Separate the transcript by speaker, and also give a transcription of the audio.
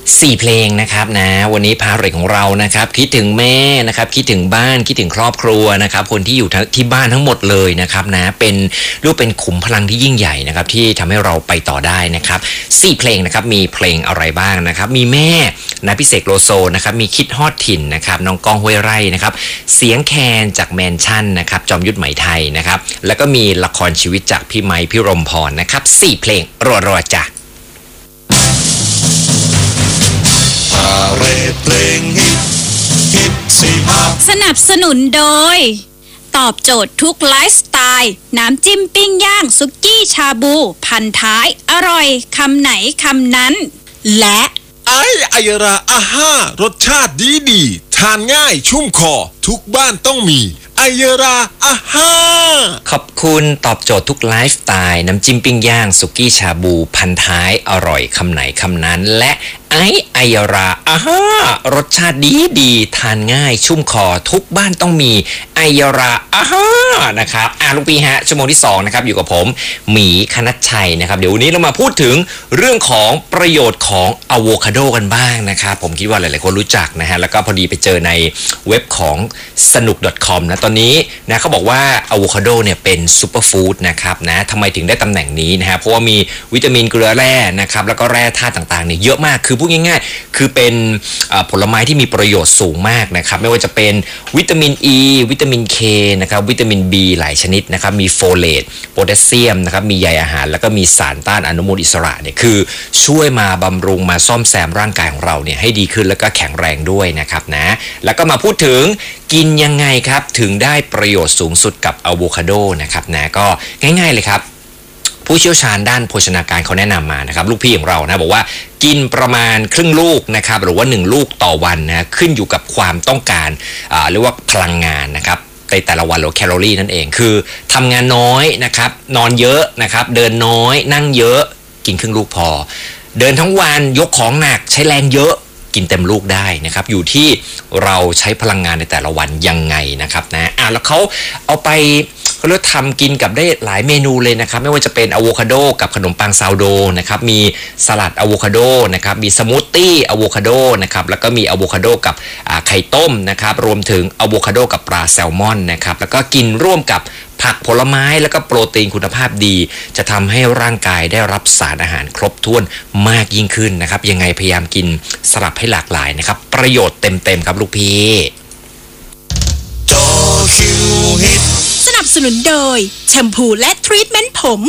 Speaker 1: 4 เพลงนะครับนะวันนี้พาเรกของเรานะครับคิดถึงแม่นะครับคิดถึงบ้านคิดถึงครอบครัวนะครับคนที่อยู่ที่บ้านทั้งหมดเลยนะครับนะเป็นขุมพลังที่ยิ่งใหญ่นะครับที่ทำให้เราไปต่อได้นะครับ4 เพลงนะครับมีเพลงอะไรบ้างนะครับมีแม่นะพิเศษโลโซนะครับมีคิดฮอดถิ่นนะครับน้องก้องห้วยไร่นะครับเสียงแคนจากแมนชั่นนะครับจอมยุทธไหมไทยนะครับแล้วก็มีละครชีวิตจากพี่ไมค์พี่รมพรนะครับ4 เพลงรอจ้ะ
Speaker 2: เรทเพลงฮิต45
Speaker 3: สนับสนุนโดยตอบโจทย์ทุกไลฟ์สไตล์น้ำจิ้มปิ้งย่างสุกี้ชาบูพันท้ายอร่อยคำไหนคำนั้นและ
Speaker 2: ไอราอาห้ารสชาติดีทานง่ายชุ่มคอทุกบ้านต้องมีไอราอาห้า
Speaker 1: ขอบคุณตอบโจทย์ทุกไลฟ์สไตล์น้ำจิ้มปิ้งย่างสุกี้ชาบูพันท้ายอร่อยคำไหนคำนั้นและไอยราอาห้ารสชาติดีทานง่ายชุ่มคอทุกบ้านต้องมีไอยราอาห้านะครับลูกพี่ฮะชั่วโมงที่2นะครับอยู่กับผมหมีคณัชชัยนะครับเดี๋ยววันนี้เรามาพูดถึงเรื่องของประโยชน์ของอะโวคาโดกันบ้างนะครับผมคิดว่าหลายๆคนรู้จักนะฮะแล้วก็พอดีไปเจอในเว็บของสนุก .com นะตอนนี้นะเขาบอกว่าอะโวคาโดเนี่ยเป็นซูเปอร์ฟู้ดนะครับนะทำไมถึงได้ตำแหน่งนี้นะฮะเพราะว่ามีวิตามินเกลือแร่นะครับแล้วก็แร่ธาตุต่างๆเนี่ยเยอะมากคือพูดง่ายๆคือเป็นผลไม้ที่มีประโยชน์สูงมากนะครับไม่ว่าจะเป็นวิตามิน E วิตามิน K นะครับวิตามิน B หลายชนิดนะครับมีโฟเลตโพแทสเซียมนะครับมีใยอาหารแล้วก็มีสารต้านอนุมูลอิสระเนี่ยคือช่วยมาบำรุงมาซ่อมแซมร่างกายของเราเนี่ยให้ดีขึ้นแล้วก็แข็งแรงด้วยนะครับนะแล้วก็มาพูดถึงกินยังไงครับถึงได้ประโยชน์สูงสุดกับอะโวคาโดนะครับนะก็ง่ายๆเลยครับผู้เชี่ยวชาญด้านโภชนาการเขาแนะนำมานะครับลูกพี่ของเรานะบอกว่ากินประมาณครึ่งลูกนะครับหรือว่า1ลูกต่อวันนะขึ้นอยู่กับความต้องการเรียกว่าพลังงานนะครับในแต่ละวันหรือแคลอรี่นั่นเองคือทำงานน้อยนะครับนอนเยอะนะครับเดินน้อยนั่งเยอะกินครึ่งลูกพอเดินทั้งวันยกของหนักใช้แรงเยอะกินเต็มลูกได้นะครับอยู่ที่เราใช้พลังงานในแต่ละวันยังไงนะครับนะแล้วเขาเอาไปเขาเรียกทำกินกับได้หลายเมนูเลยนะครับไม่ว่าจะเป็นอะโวคาโดกับขนมปังซาวโดนะครับมีสลัดอะโวคาโดนะครับมีสมูทตี้อะโวคาโดนะครับแล้วก็มีอะโวคาโดกับไข่ต้มนะครับรวมถึงอะโวคาโดกับปลาแซลมอนนะครับแล้วก็กินร่วมกับผักผลไม้แล้วก็โปรตีนคุณภาพดีจะทำให้ร่างกายได้รับสารอาหารครบถ้วนมากยิ่งขึ้นนะครับยังไงพยายามกินสลับให้หลากหลายนะครับประโยชน์เต็มๆครับลูกพี่
Speaker 2: จอคิวฮิต
Speaker 3: สนับสนุนโดยแชมพูและทรีทเมนต์ผม